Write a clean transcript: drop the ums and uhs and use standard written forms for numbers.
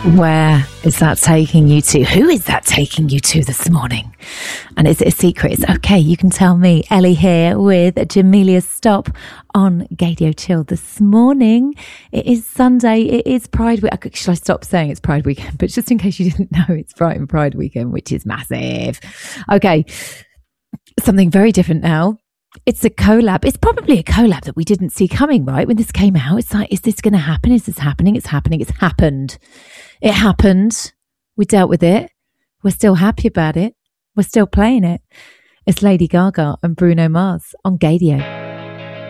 Where is that taking you to? Who is that taking you to this morning? And is it a secret? It's okay. You can tell me. Ellie here with Jamelia Stop on Gaydio Chill this morning. It is Sunday. It is Pride Week. Should I stop saying it's Pride Weekend? But just in case you didn't know, it's Brighton Pride Weekend, which is massive. Okay. Something very different now. It's a collab. It's probably a collab that we didn't see coming, right? When this came out, it's like, is this going to happen? Is this happening? It's happening. It's happened. It happened. We dealt with it. We're still happy about it. We're still playing it. It's Lady Gaga and Bruno Mars on Gaydio.